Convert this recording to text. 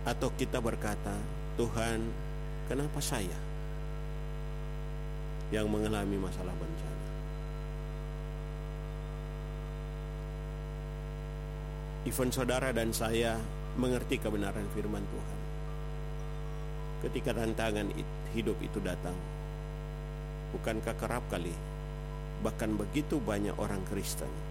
Atau kita berkata, Tuhan, kenapa saya yang mengalami masalah bencana? Even saudara dan saya mengerti kebenaran firman Tuhan. Ketika tantangan hidup itu datang, bukankah kerap kali bahkan begitu banyak orang Kristen